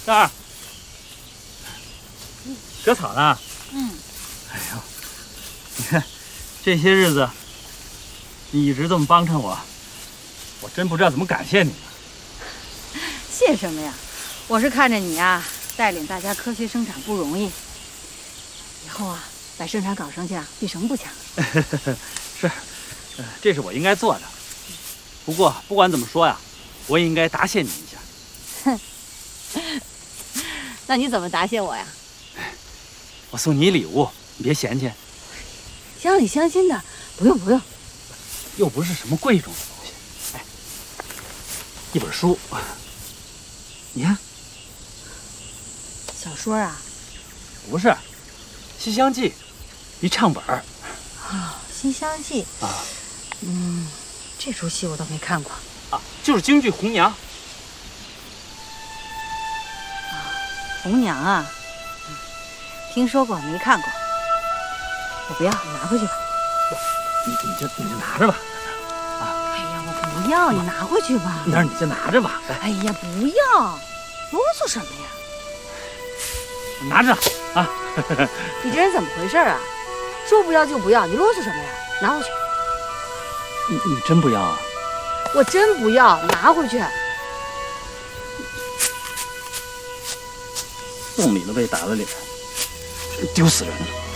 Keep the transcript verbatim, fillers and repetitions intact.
三儿，割草呢？ 嗯。 哎呦，你看这些日子，你一直这么帮衬我，我真不知道怎么感谢你了。 谢什么呀？我是看着你呀，带领大家科学生产不容易，以后啊，把生产搞上去啊，比什么不强？ 是，呃，这是我应该做的。不过不管怎么说呀，我也应该答谢你一下。 哼，那你怎么答谢我呀？ 我送你礼物，你别嫌弃。 乡里乡亲的，不用不用。 又不是什么贵重的东西，哎，一本书，你看。 小说啊？ 不是，《西厢记》，一唱本儿。 啊，《西厢记》啊，嗯，这出戏我倒没看过。 啊，就是京剧《红娘》。 啊，红娘啊，嗯，听说过，没看过。我不要，你拿回去吧。 你你就你就拿着吧。 啊，哎呀，我不要，你拿回去吧。 那你就拿着吧。 哎呀，不要，啰嗦什么呀？ 拿着啊！ 你这人怎么回事啊？说不要就不要，你啰嗦什么呀？拿回去。 你你真不要啊？ 我真不要，拿回去。 送礼了被打了脸，真丢死人了。